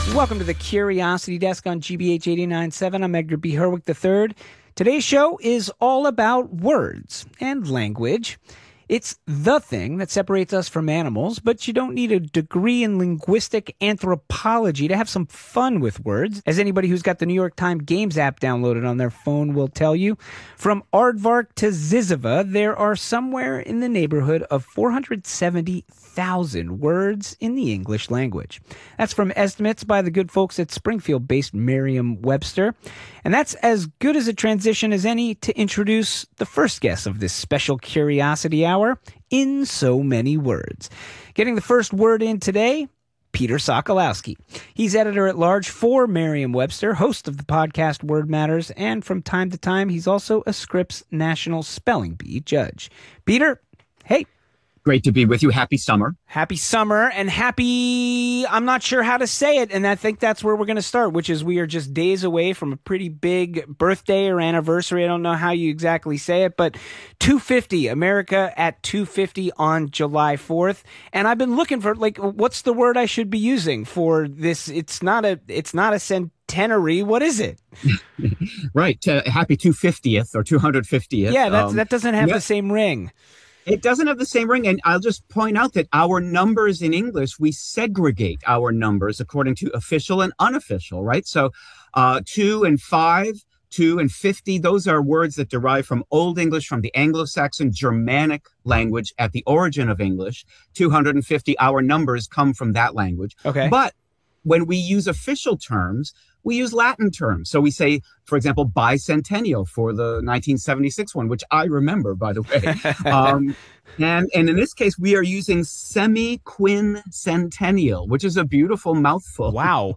Welcome to the Curiosity Desk on GBH 89.7. I'm Edgar B. Herwick III. Today's show is all about words and language. It's the thing that separates us from animals, but you don't need a degree in linguistic anthropology to have some fun with words, as anybody who's got the New York Times Games app downloaded on their phone will tell you. From Aardvark to Ziziva, there are somewhere in the neighborhood of 470,000 words in the English language. That's from estimates by the good folks at Springfield-based Merriam-Webster. And that's as good as a transition as any to introduce the first guest of this special Curiosity Hour, in so many words. Getting the first word in today, Peter Sokolowski. He's editor-at-large for Merriam-Webster, host of the podcast Word Matters, and from time to time, he's also a Scripps National Spelling Bee judge. Peter, hey. Great to be with you. Happy summer. Happy summer and happy, I'm not sure how to say it, and I think that's where we're going to start, which is we are just days away from a pretty big birthday or anniversary. I don't know how you exactly say it, but 250, America at 250 on July 4th. And I've been looking for, what's the word I should be using for this? It's not a centenary. What is it? Right. Happy 250th or 250th. Yeah, that doesn't have the same ring. It doesn't have the same ring. And I'll just point out that our numbers in English, we segregate our numbers according to official and unofficial, right? So 2 and 5, 2 and 50, those are words that derive from Old English, from the Anglo-Saxon Germanic language at the origin of English. 250, our numbers come from that language. Okay. But when we use official terms, we use Latin terms. So we say, for example, bicentennial for the 1976 one, which I remember, by the way. And in this case, we are using semi-quincentennial, which is a beautiful mouthful. Wow.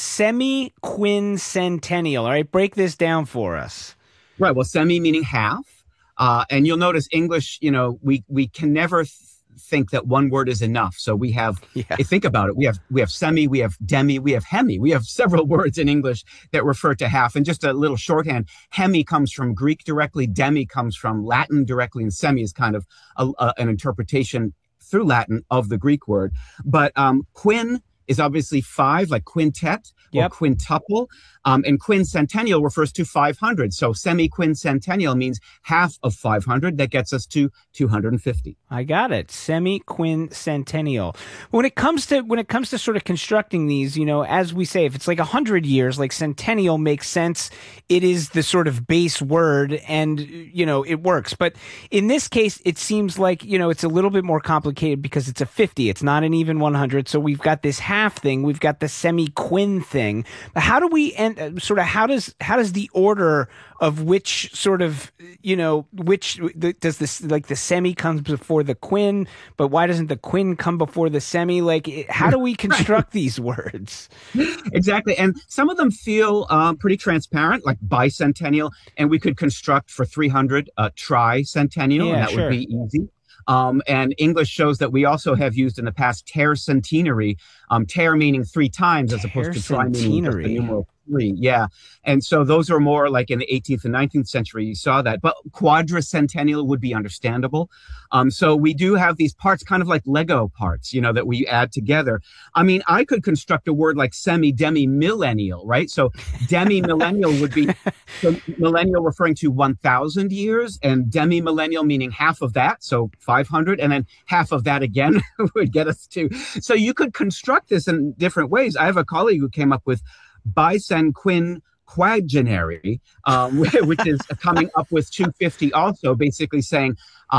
Semi-quincentennial. All right, break this down for us. Right. Well, semi meaning half. And you'll notice English, we can never think that one word is enough. So we have, think about it, we have semi, we have demi, we have hemi. We have several words in English that refer to half. And just a little shorthand, hemi comes from Greek directly, demi comes from Latin directly, and semi is kind of an interpretation through Latin of the Greek word. But quin is obviously 5, like quintet or quintuple. And quincentennial refers to 500. So semi-quincentennial means half of 500. That gets us to 250. I got it. Semi-quincentennial. When it comes to sort of constructing these, as we say, if it's like 100 years, like centennial makes sense. It is the sort of base word and, it works. But in this case, it seems like, it's a little bit more complicated because it's a 50. It's not an even 100. So we've got this half thing. We've got the semi-quin thing. But how do we how does the order of which sort of, does this, the semi comes before the quin, but why doesn't the quin come before the semi? How do we construct these words? Exactly. And some of them feel pretty transparent, like bicentennial, and we could construct for 300 tricentennial, and that would be easy. And English shows that we also have used in the past tercentenary, ter meaning 3 times as opposed to tri meaning just the numeral 3. Yeah. And so those are more like in the 18th and 19th century, you saw that. But quadricentennial would be understandable. So we do have these parts, kind of like Lego parts, that we add together. I mean, I could construct a word like semi-demi-millennial, right? So demi-millennial would be so millennial referring to 1,000 years, and demi-millennial meaning half of that, so 500, and then half of that again would get us to. So you could construct this in different ways. I have a colleague who came up with bicenquinquagenary, which is coming up with 250 also, basically saying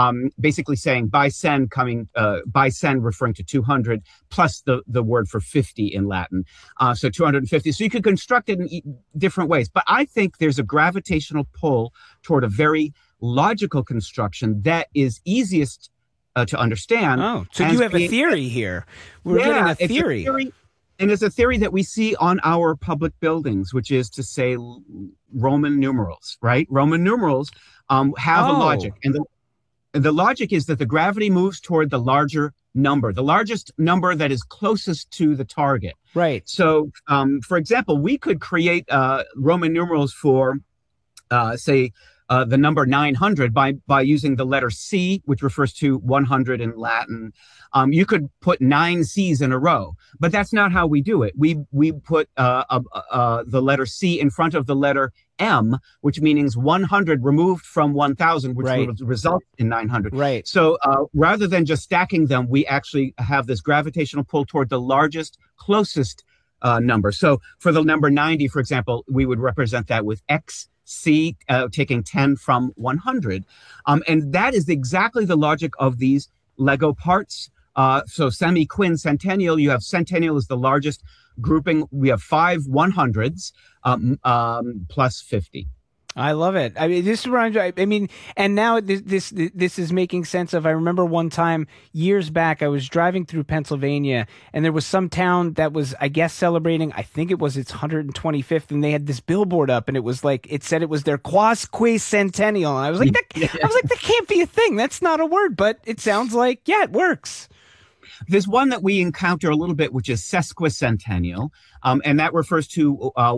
bicen referring to 200 plus the word for 50 in Latin. So 250. So you could construct it in different ways. But I think there's a gravitational pull toward a very logical construction that is easiest to understand. Oh, so you have a theory here. We're getting a theory. It's a theory. And it's a theory that we see on our public buildings, which is to say Roman numerals, right? Roman numerals have a logic. And the logic is that the gravity moves toward the larger number, the largest number that is closest to the target. Right. So, for example, we could create Roman numerals for, say, the number 900 by using the letter C, which refers to 100 in Latin. You could put 9 C's in a row, but that's not how we do it. We put the letter C in front of the letter M, which means 100 removed from 1,000, which would result in 900. Right. So rather than just stacking them, we actually have this gravitational pull toward the largest, closest number. So for the number 90, for example, we would represent that with XC, taking 10 from 100. And that is exactly the logic of these Lego parts. So semi-quincentennial, you have centennial is the largest grouping. We have 5 100s plus 50. I love it. I mean, this reminds me. I mean, and now this is making sense of. I remember one time years back, I was driving through Pennsylvania, and there was some town that was, I guess, celebrating. I think it was its 125th, and they had this billboard up, and it was like it said it was their quasquicentennial, and I was like, that can't be a thing. That's not a word, but it sounds like it works. There's one that we encounter a little bit, which is sesquicentennial, and that refers to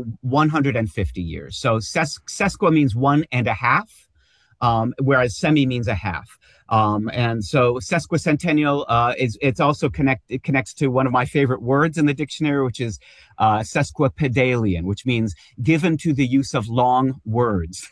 150 years. So sesqua means 1.5, whereas semi means a half. And so sesquicentennial it's also connects to one of my favorite words in the dictionary, which is sesquipedalian, which means given to the use of long words.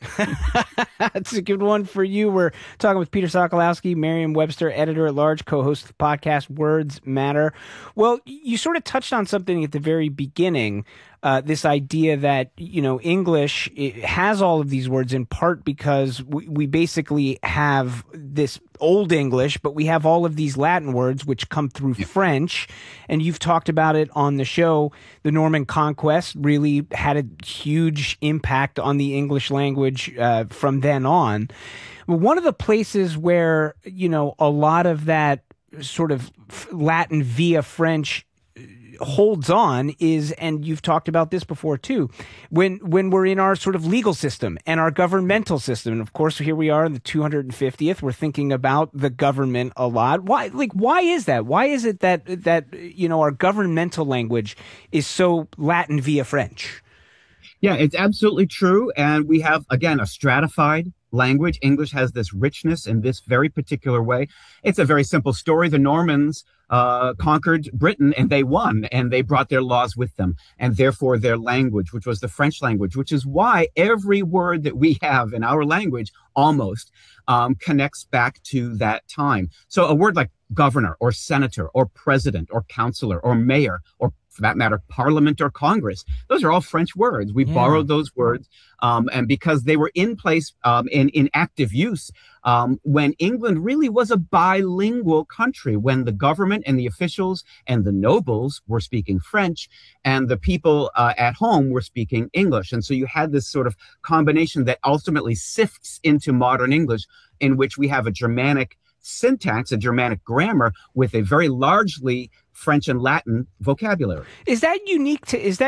That's a good one for you. We're talking with Peter Sokolowski, Merriam-Webster editor-at-large, co-host of the podcast Words Matter. Well, you sort of touched on something at the very beginning, this idea that, English has all of these words in part because we basically have this Old English, but we have all of these Latin words which come through French. And you've talked about it on the show. The Norman Conquest really had a huge impact on the English language from then on. One of the places where, a lot of that sort of Latin via French holds on is, and you've talked about this before too, when we're in our sort of legal system and our governmental system. And of course, here we are in the 250th, we're thinking about the government a lot. Why is that? Why is it that our governmental language is so Latin via French? Yeah, it's absolutely true. And we have, again, a stratified language. English has this richness in this very particular way. It's a very simple story. The Normans conquered Britain and they won, and they brought their laws with them, and therefore their language, which was the French language, which is why every word that we have in our language almost connects back to that time. So a word like governor or senator or president or counselor or mayor, or for that matter, parliament or Congress, those are all French words. We borrowed those words, and because they were in place in active use when England really was a bilingual country, when the government and the officials and the nobles were speaking French and the people at home were speaking English. And so you had this sort of combination that ultimately sifts into modern English, in which we have a Germanic syntax, a Germanic grammar with a very largely French and Latin vocabulary. Is that unique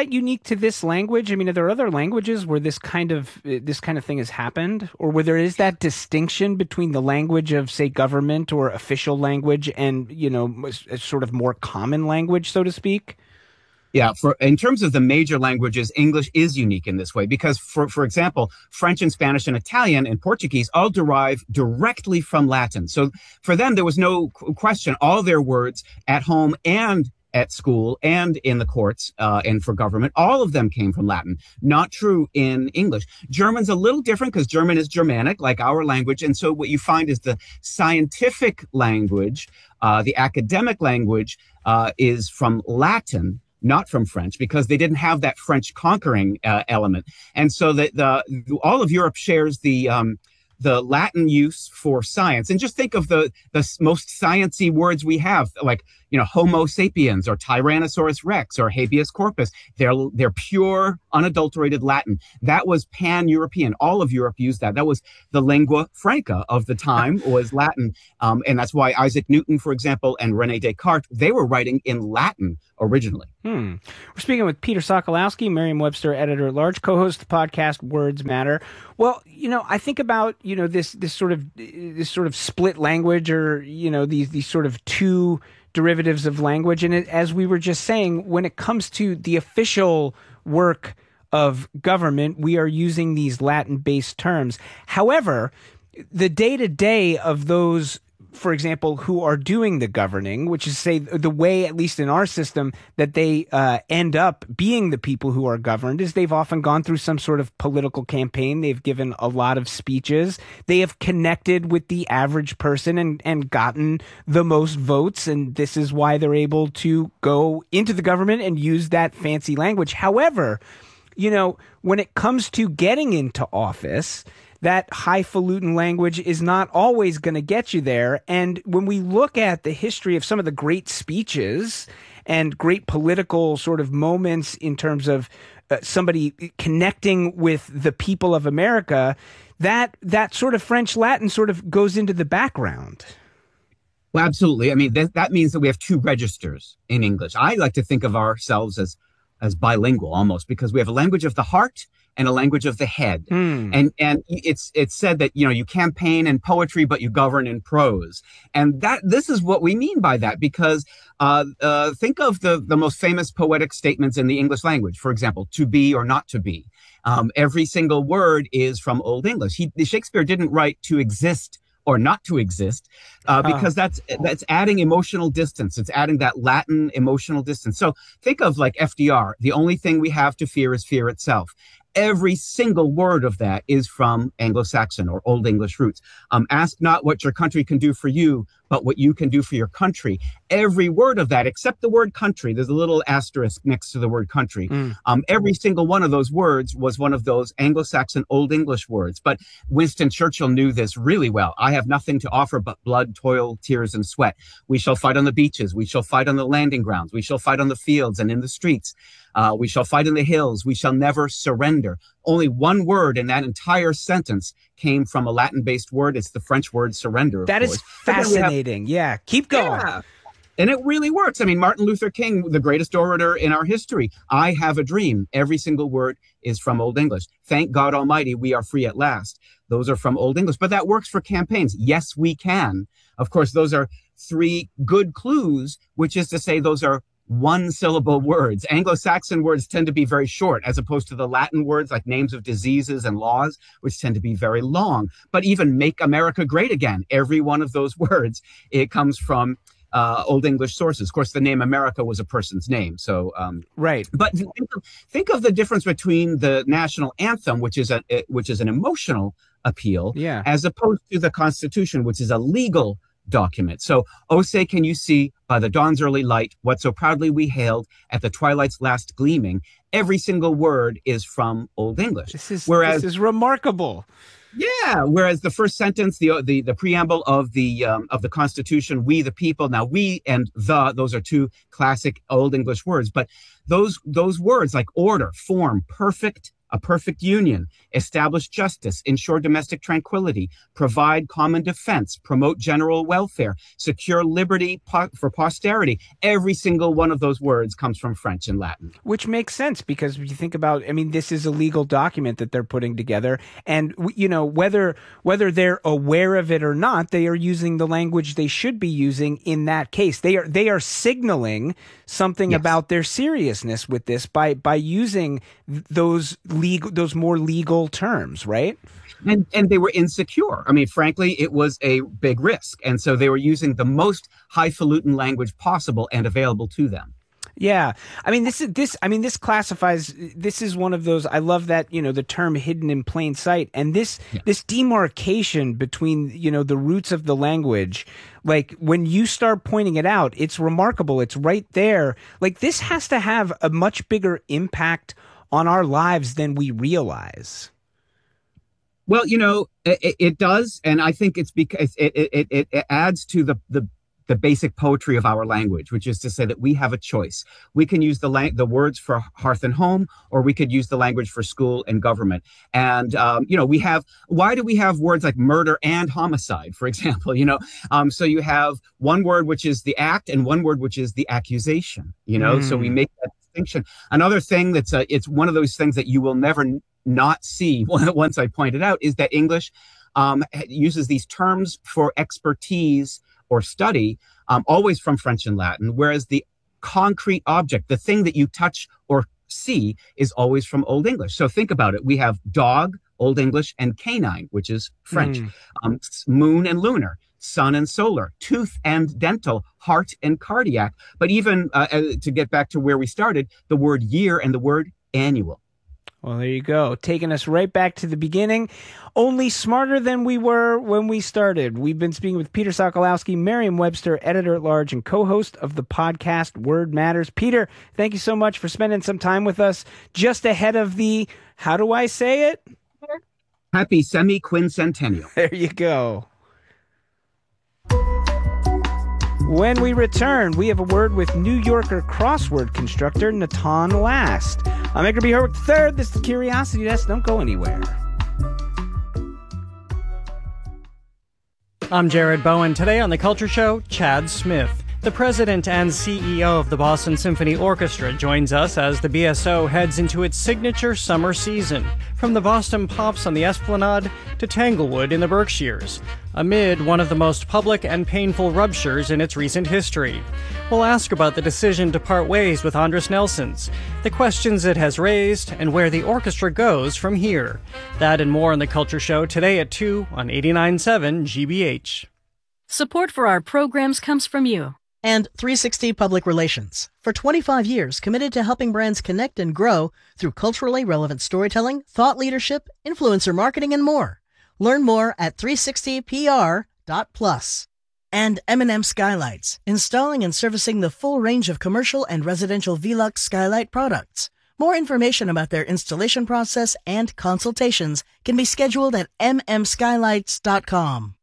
to this language? I mean, are there other languages where this kind of thing has happened, or where there is that distinction between the language of, say, government or official language and, a sort of more common language, so to speak? Yeah, in terms of the major languages, English is unique in this way because, for example, French and Spanish and Italian and Portuguese all derive directly from Latin. So for them, there was no question. All their words at home and at school and in the courts and for government, all of them came from Latin. Not true in English. German's a little different because German is Germanic, like our language. And so what you find is the scientific language, the academic language is from Latin, not from French, because they didn't have that French conquering element. And so all of Europe shares the Latin use for science. And just think of the most sciencey words we have, like, Homo sapiens or Tyrannosaurus rex or habeas corpus. They're pure, unadulterated Latin. That was pan-European. All of Europe used that. That was the lingua franca of the time, was Latin. And that's why Isaac Newton, for example, and René Descartes, they were writing in Latin originally. We're speaking with Peter Sokolowski, Merriam-Webster editor-at-large, co-host of the podcast Words Matter. Well, I think about, this sort of split language, or, these sort of two derivatives of language. And as we were just saying, when it comes to the official work of government, we are using these Latin-based terms. However, the day-to-day of those, for example, who are doing the governing, which is, say, the way, at least in our system, that they end up being the people who are governed is they've often gone through some sort of political campaign. They've given a lot of speeches. They have connected with the average person and gotten the most votes. And this is why they're able to go into the government and use that fancy language. However, when it comes to getting into office, that highfalutin language is not always going to get you there. And when we look at the history of some of the great speeches and great political sort of moments in terms of somebody connecting with the people of America, that sort of French Latin sort of goes into the background. Well, absolutely. I mean, that means that we have two registers in English. I like to think of ourselves as bilingual almost, because we have a language of the heart and a language of the head. And it's said that, you campaign in poetry, but you govern in prose. And this is what we mean by that, because think of the most famous poetic statements in the English language. For example, to be or not to be. Every single word is from Old English. Shakespeare didn't write to exist or not to exist, because that's adding emotional distance. It's adding that Latin emotional distance. So think of like FDR. The only thing we have to fear is fear itself. Every single word of that is from Anglo-Saxon or Old English roots. Ask not what your country can do for you, but what you can do for your country. Every word of that, except the word country, there's a little asterisk next to the word country. Every single one of those words was one of those Anglo-Saxon Old English words. But Winston Churchill knew this really well. I have nothing to offer but blood, toil, tears, and sweat. We shall fight on the beaches. We shall fight on the landing grounds. We shall fight on the fields and in the streets. We shall fight in the hills. We shall never surrender. Only one word in that entire sentence came from a Latin-based word. It's the French word surrender. That is fascinating. Yeah. Keep going. Yeah. And it really works. I mean, Martin Luther King, the greatest orator in our history. I have a dream. Every single word is from Old English. Thank God Almighty, we are free at last. Those are from Old English. But that works for campaigns. Yes, we can. Of course, those are three good clues, which is to say those are one-syllable words. Anglo-Saxon words tend to be very short, as opposed to the Latin words like names of diseases and laws, which tend to be very long. But even Make America Great Again, every one of those words, it comes from Old English sources. Of course, the name America was a person's name. So, right. But think of the difference between the national anthem, which is an emotional appeal, as opposed to the Constitution, which is a legal document. So, oh, say, can you see by the dawn's early light what so proudly we hailed at the twilight's last gleaming? Every single word is from Old English. This is remarkable. Yeah. Whereas the first sentence, the preamble of the Constitution, we the people. Now, we and those are two classic Old English words. But those words like order, form, perfect, a perfect union, establish justice, ensure domestic tranquility, provide common defense, promote general welfare, secure liberty for posterity. Every single one of those words comes from French and Latin. Which makes sense, because if you think about, I mean, this is a legal document that they're putting together. And, whether they're aware of it or not, they are using the language they should be using in that case. They are signaling something about their seriousness with this by using those more legal terms, right? And they were insecure. I mean, frankly, it was a big risk. And so they were using the most highfalutin language possible and available to them. Yeah. I mean, this classifies, this is one of those, I love that, the term hidden in plain sight. And this demarcation between, the roots of the language, like when you start pointing it out, it's remarkable. It's right there. Like, this has to have a much bigger impact on our lives than we realize. Well, it does. And I think it's because it adds to the basic poetry of our language, which is to say that we have a choice. We can use the words for hearth and home, or we could use the language for school and government. And, why do we have words like murder and homicide, for example? So you have one word, which is the act, and one word, which is the accusation, so we make that distinction. Another thing it's one of those things that you will never not see once I point it out, is that English uses these terms for expertise or study, always from French and Latin, whereas the concrete object, the thing that you touch or C is always from Old English. So think about it. We have dog, Old English, and canine, which is French. Moon and lunar, sun and solar, tooth and dental, heart and cardiac. But even to get back to where we started, the word year and the word annual. Well, there you go. Taking us right back to the beginning. Only smarter than we were when we started. We've been speaking with Peter Sokolowski, Merriam-Webster editor-at-large and co-host of the podcast Word Matters. Peter, thank you so much for spending some time with us just ahead of the, how do I say it? Happy semi-quincentennial. There you go. When we return, we have a word with New Yorker crossword constructor Natan Last. I'm Edgar B. Herwick III. This is the Curiosity Desk. Don't go anywhere. I'm Jared Bowen. Today on The Culture Show, Chad Smith. The president and CEO of the Boston Symphony Orchestra joins us as the BSO heads into its signature summer season, from the Boston Pops on the Esplanade to Tanglewood in the Berkshires, amid one of the most public and painful ruptures in its recent history. We'll ask about the decision to part ways with Andris Nelsons, the questions it has raised, and where the orchestra goes from here. That and more on The Culture Show today at 2 on 89.7 GBH. Support for our programs comes from you. And 360 Public Relations, for 25 years committed to helping brands connect and grow through culturally relevant storytelling, thought leadership, influencer marketing, and more. Learn more at 360pr.plus. And M&M Skylights, installing and servicing the full range of commercial and residential Velux skylight products. More information about their installation process and consultations can be scheduled at mmskylights.com.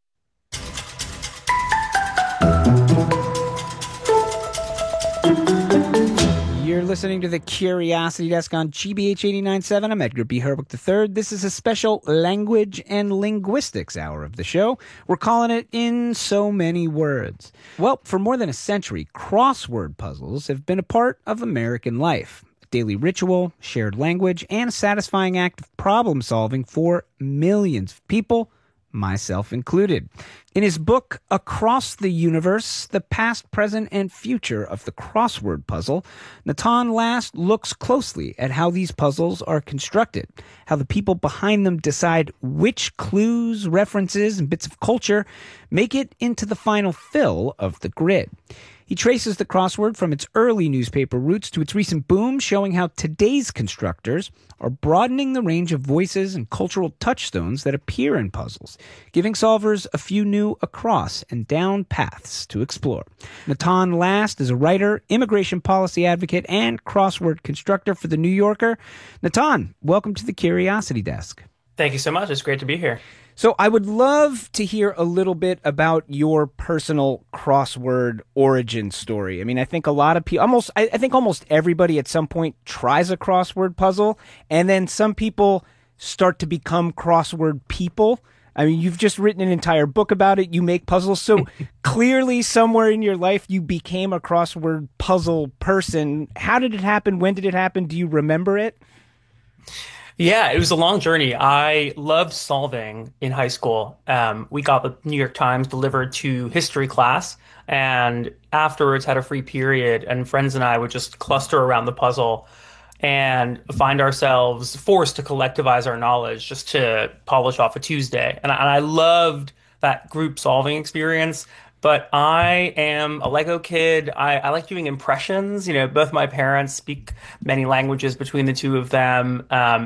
You're listening to the Curiosity Desk on GBH 89.7. I'm Edgar B. Herwick III. This is a special language and linguistics hour of the show. We're calling it In So Many Words. Well, for more than a century, crossword puzzles have been a part of American life. A daily ritual, shared language, and a satisfying act of problem solving for millions of people, myself included. In his book, Across the Universe, The Past, Present, and Future of the Crossword Puzzle, Natan Last looks closely at how these puzzles are constructed, how the people behind them decide which clues, references, and bits of culture make it into the final fill of the grid. He traces the crossword from its early newspaper roots to its recent boom, showing how today's constructors are broadening the range of voices and cultural touchstones that appear in puzzles, giving solvers a few new across and down paths to explore. Natan Last is a writer, immigration policy advocate, and crossword constructor for The New Yorker. Natan, welcome to the Curiosity Desk. Thank you so much. It's great to be here. So I would love to hear a little bit about your personal crossword origin story. I mean, I think a lot of people, I think almost everybody at some point tries a crossword puzzle, and then some people start to become crossword people. I mean, you've just written an entire book about it. You make puzzles. So clearly somewhere in your life you became a crossword puzzle person. How did it happen? When did it happen? Do you remember it? Yeah, it was a long journey. I loved solving in high school. We got the New York Times delivered to history class, and afterwards had a free period, and friends and I would just cluster around the puzzle and find ourselves forced to collectivize our knowledge just to polish off a Tuesday. And I loved that group solving experience. But I am a Lego kid. I like doing impressions. You know, both my parents speak many languages between the two of them.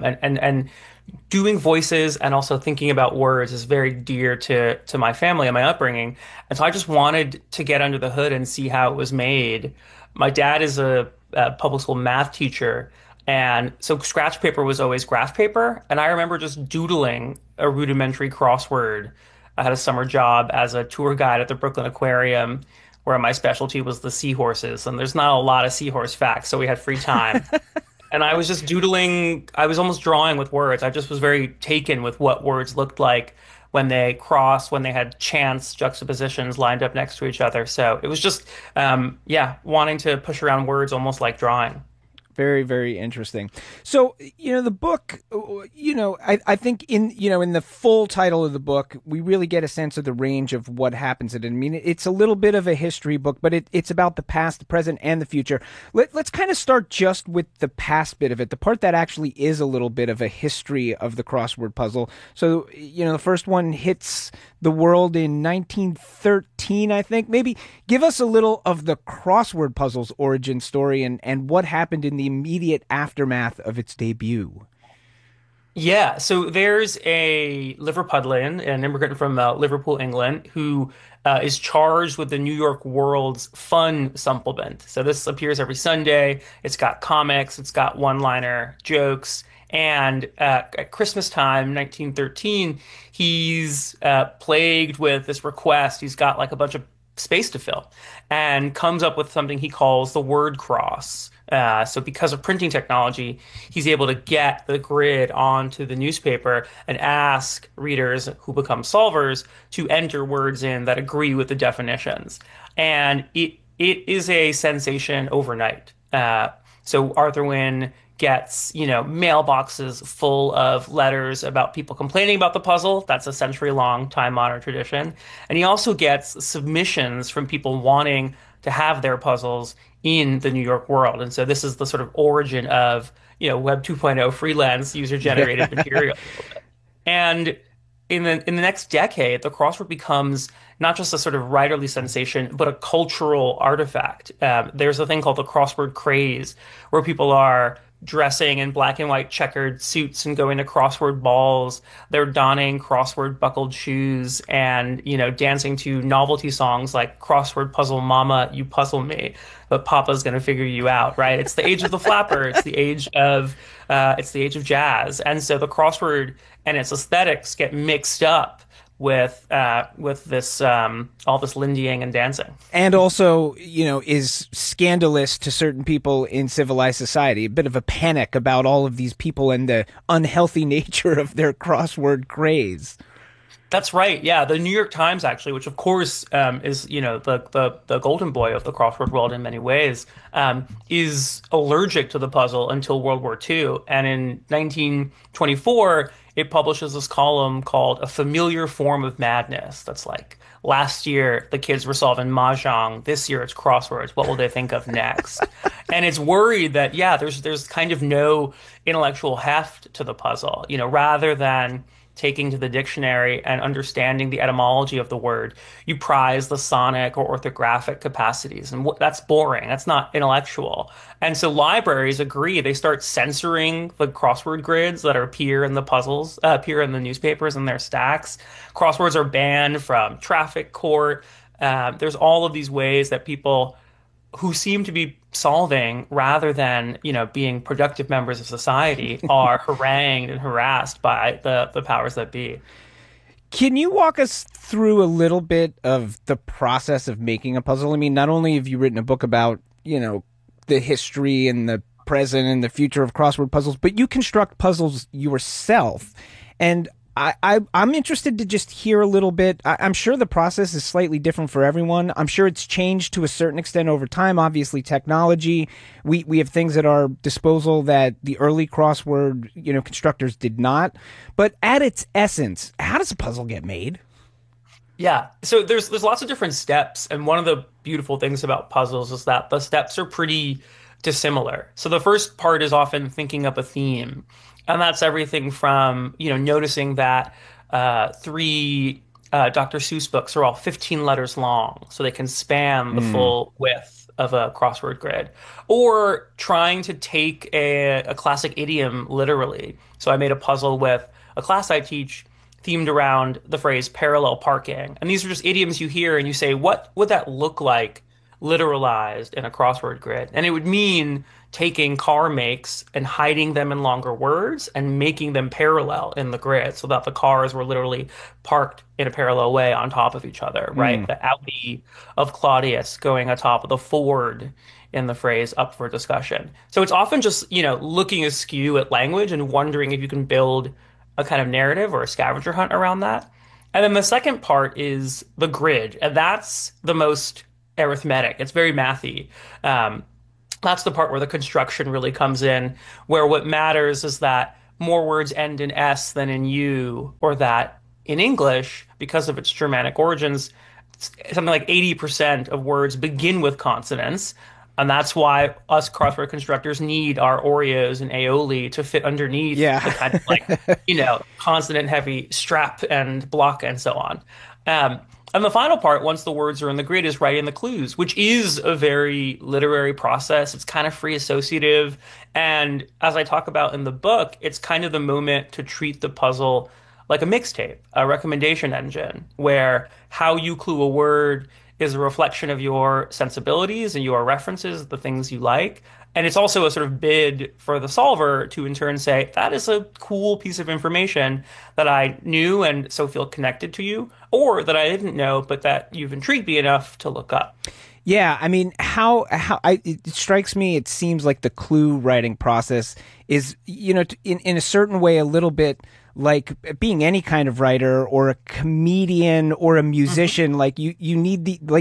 And doing voices and also thinking about words is very dear to my family and my upbringing. And so I just wanted to get under the hood and see how it was made. My dad is a public school math teacher. And so scratch paper was always graph paper. And I remember just doodling a rudimentary crossword. I had a summer job as a tour guide at the Brooklyn Aquarium, where my specialty was the seahorses. And there's not a lot of seahorse facts, so we had free time. And I was just doodling. I was almost drawing with words. I just was very taken with what words looked like when they crossed, when they had chance juxtapositions lined up next to each other. So it was just, wanting to push around words almost like drawing. Very, very interesting. So, the book, I think in the full title of the book, we really get a sense of the range of what happens in it. I mean, it's a little bit of a history book, but it's about the past, the present, and the future. Let's kind of start just with the past bit of it, the part that actually is a little bit of a history of the crossword puzzle. So, the first one hits the world in 1913, I think. Maybe give us a little of the crossword puzzle's origin story and what happened in the immediate aftermath of its debut. Yeah, so there's a Liverpudlian, an immigrant from Liverpool, England, who is charged with the New York World's Fun Supplement. So this appears every Sunday. It's got comics, it's got one-liner jokes. And at Christmas time, 1913, he's plagued with this request. He's got like a bunch of space to fill and comes up with something he calls the word cross. So because of printing technology, he's able to get the grid onto the newspaper and ask readers who become solvers to enter words in that agree with the definitions. And it is a sensation overnight. So Arthur Wynne gets, mailboxes full of letters about people complaining about the puzzle. That's a century-long, time-honored tradition. And he also gets submissions from people wanting to have their puzzles in the New York World. And so this is the sort of origin of, Web 2.0 freelance user-generated material. And in the next decade, the crossword becomes not just a sort of writerly sensation, but a cultural artifact. There's a thing called the crossword craze, where people are dressing in black and white checkered suits and going to crossword balls. They're donning crossword buckled shoes and, dancing to novelty songs like Crossword Puzzle Mama, You Puzzle Me, but Papa's going to figure you out, right? It's the age of the flapper. It's the age of jazz. And so the crossword and its aesthetics get mixed up with this all this lindying and dancing, and also is scandalous to certain people in civilized society. A bit of a panic about all of these people and the unhealthy nature of their crossword craze. That's right. Yeah, the New York Times, actually, which of course is the golden boy of the crossword world in many ways, is allergic to the puzzle until World War II, and in 1924. It publishes this column called A Familiar Form of Madness. That's like, last year the kids were solving Mahjong. This year it's crosswords. What will they think of next? And it's worried that, there's kind of no intellectual heft to the puzzle. Rather than taking to the dictionary and understanding the etymology of the word, you prize the sonic or orthographic capacities. And that's boring. That's not intellectual. And so libraries agree. They start censoring the crossword grids that appear in the puzzles, appear in the newspapers and their stacks. Crosswords are banned from traffic court. There's all of these ways that people who seem to be solving rather than, being productive members of society are harangued and harassed by the powers that be. Can you walk us through a little bit of the process of making a puzzle? I mean, not only have you written a book about, the history and the present and the future of crossword puzzles, but you construct puzzles yourself. And I'm interested to just hear a little bit. I'm sure the process is slightly different for everyone. I'm sure it's changed to a certain extent over time. Obviously, technology, we have things at our disposal that the early crossword, constructors did not. But at its essence, how does a puzzle get made? Yeah, so there's lots of different steps, and one of the beautiful things about puzzles is that the steps are pretty dissimilar. So the first part is often thinking up a theme. And that's everything from, noticing that three Dr. Seuss books are all 15 letters long, so they can span the full width of a crossword grid. Or trying to take a classic idiom literally. So I made a puzzle with a class I teach themed around the phrase parallel parking. And these are just idioms you hear and you say, what would that look like literalized in a crossword grid? And it would mean taking car makes and hiding them in longer words and making them parallel in the grid so that the cars were literally parked in a parallel way on top of each other, right? The Audi of Claudius going atop of the Ford in the phrase up for discussion. So it's often just, looking askew at language and wondering if you can build a kind of narrative or a scavenger hunt around that. And then the second part is the grid, and that's the most arithmetic. It's very mathy. That's the part where the construction really comes in, where what matters is that more words end in S than in U, or that in English, because of its Germanic origins, something like 80% of words begin with consonants. And that's why us crossword constructors need our Oreos and aioli to fit underneath the kind of like, consonant heavy strap and block and so on. And the final part, once the words are in the grid, is writing the clues, which is a very literary process. It's kind of free associative. And as I talk about in the book, it's kind of the moment to treat the puzzle like a mixtape, a recommendation engine, where how you clue a word is a reflection of your sensibilities and your references, the things you like. And it's also a sort of bid for the solver to in turn say, that is a cool piece of information that I knew and so feel connected to you, or that I didn't know, but that you've intrigued me enough to look up. Yeah, I mean, it strikes me, it seems like the clue writing process is, in a certain way, a little bit like being any kind of writer or a comedian or a musician. Like you need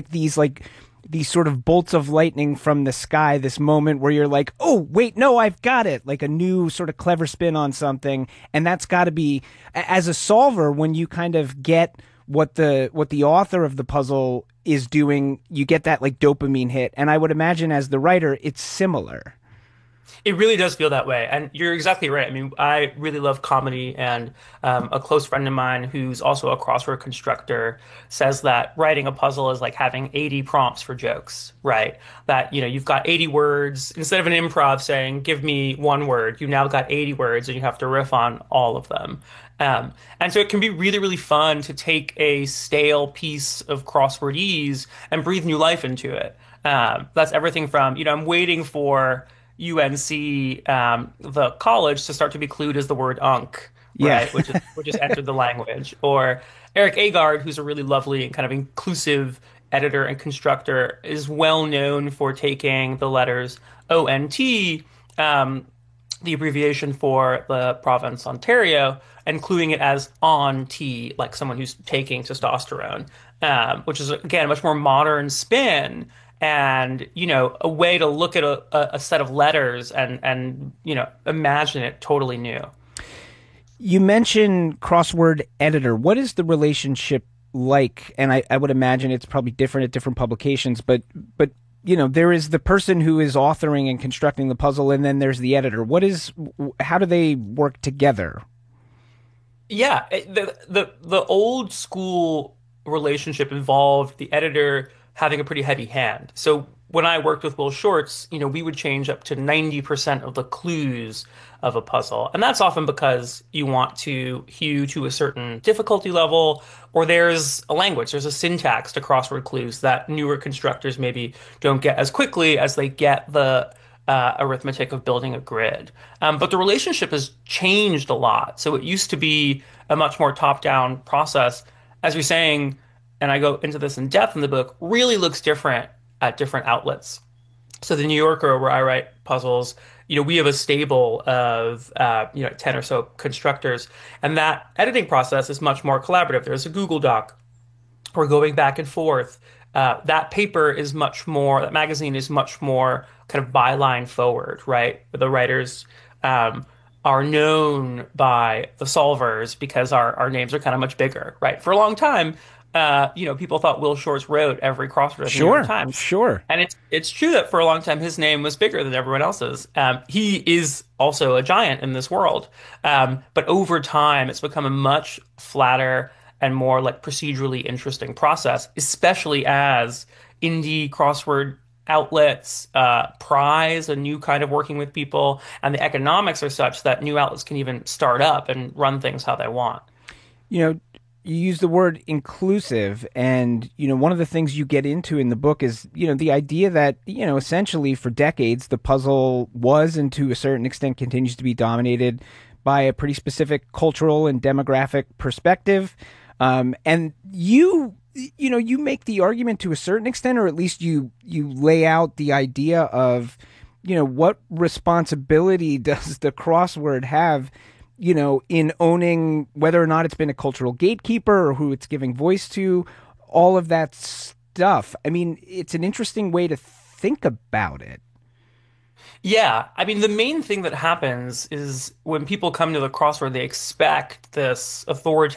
these sort of bolts of lightning from the sky, this moment where you're like, oh, wait, no, I've got it. Like a new sort of clever spin on something. And that's got to be, as a solver, when you kind of get what the author of the puzzle is doing, you get that like dopamine hit. And I would imagine as the writer, it's similar. It really does feel that way. And you're exactly right. I mean, I really love comedy, and a close friend of mine who's also a crossword constructor says that writing a puzzle is like having 80 prompts for jokes, right? That, you've got 80 words. Instead of an improv saying, give me one word, you now got 80 words and you have to riff on all of them. And so it can be really, really fun to take a stale piece of crosswordese and breathe new life into it. That's everything from, I'm waiting for UNC, the college, to start to be clued as the word unk, right? Which is entered the language. Or Eric Agard, who's a really lovely and kind of inclusive editor and constructor, is well known for taking the letters ONT, the abbreviation for the province Ontario, and cluing it as on T, like someone who's taking testosterone, which is, again, a much more modern spin. And, a way to look at a set of letters and imagine it totally new. You mentioned crossword editor. What is the relationship like? And I would imagine it's probably different at different publications, but there is the person who is authoring and constructing the puzzle, and then there's the editor. How do they work together? Yeah, the old school relationship involved the editor having a pretty heavy hand. So when I worked with Will Shortz, we would change up to 90% of the clues of a puzzle. And that's often because you want to hew to a certain difficulty level, or there's a language, there's a syntax to crossword clues that newer constructors maybe don't get as quickly as they get the arithmetic of building a grid. But the relationship has changed a lot. So it used to be a much more top-down process. As you're saying, and I go into this in depth in the book, really looks different at different outlets. So the New Yorker, where I write puzzles, we have a stable of 10 or so constructors, and that editing process is much more collaborative. There's a Google Doc. We're going back and forth. That magazine is much more kind of byline forward, right? The writers are known by the solvers because our names are kind of much bigger, right? For a long time, people thought Will Shortz wrote every crossword at the New York Times. Sure. And it's true that for a long time his name was bigger than everyone else's. He is also a giant in this world. But over time, it's become a much flatter and more like procedurally interesting process, especially as indie crossword outlets prize a new kind of working with people, and the economics are such that new outlets can even start up and run things how they want. You use the word inclusive, and, one of the things you get into in the book is, the idea that, essentially for decades, the puzzle was, and to a certain extent continues to be, dominated by a pretty specific cultural and demographic perspective. And you make the argument to a certain extent, or at least you lay out the idea of, what responsibility does the crossword have, in owning whether or not it's been a cultural gatekeeper or who it's giving voice to, all of that stuff. I mean, it's an interesting way to think about it. Yeah, I mean, the main thing that happens is when people come to the crossword, they expect this authoritative